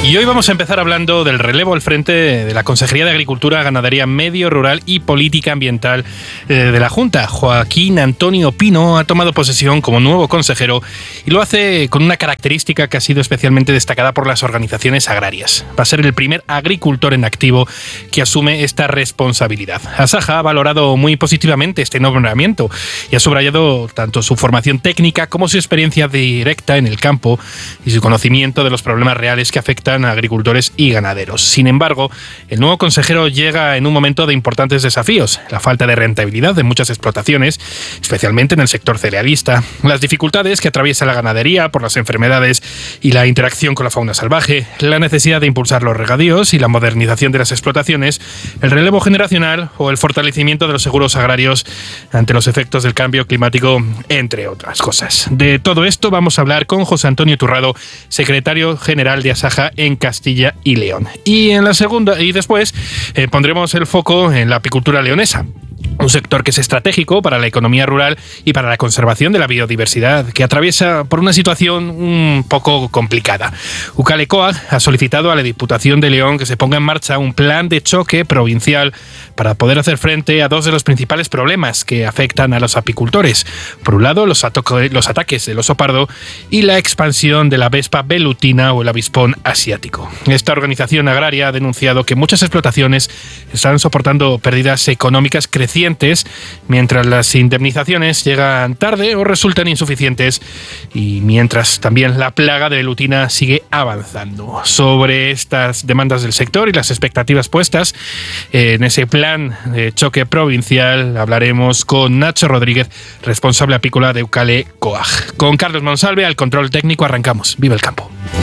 Y hoy vamos a empezar hablando del relevo al frente de la Consejería de Agricultura, Ganadería, Medio Rural y Política Ambiental de la Junta. Joaquín Antonio Pino ha tomado posesión como nuevo consejero y lo hace con una característica que ha sido especialmente destacada por las organizaciones agrarias. Va a ser el primer agricultor en activo que asume esta responsabilidad. Asaja ha valorado muy positivamente este nombramiento y ha subrayado tanto su formación técnica como su experiencia directa en el campo y su conocimiento de los problemas reales que afectan a agricultores y ganaderos. Sin embargo, el nuevo consejero llega en un momento de importantes desafíos: la falta de rentabilidad de muchas explotaciones, especialmente en el sector cerealista, las dificultades que atraviesa la ganadería por las enfermedades y la interacción con la fauna salvaje, la necesidad de impulsar los regadíos y la modernización de las explotaciones, el relevo generacional o el fortalecimiento de los seguros agrarios ante los efectos del cambio climático, entre otras cosas. De todo esto vamos a hablar con José Antonio Turrado, secretario general de Asaja en Castilla y León. Y en la segunda, y después pondremos el foco en la apicultura leonesa, un sector que es estratégico para la economía rural y para la conservación de la biodiversidad, que atraviesa por una situación un poco complicada. UCALE COAG ha solicitado a la Diputación de León que se ponga en marcha un plan de choque provincial para poder hacer frente a dos de los principales problemas que afectan a los apicultores. Por un lado, los ataques del oso pardo y la expansión de la vespa velutina o el avispón asiático. Esta organización agraria ha denunciado que muchas explotaciones están soportando pérdidas económicas crecientes, mientras las indemnizaciones llegan tarde o resultan insuficientes, y mientras también la plaga de velutina sigue avanzando. Sobre estas demandas del sector y las expectativas puestas en ese plan de choque provincial hablaremos con Nacho Rodríguez, responsable apícola de UCALE COAG. Con Carlos Monsalve al control técnico arrancamos. ¡Viva el campo!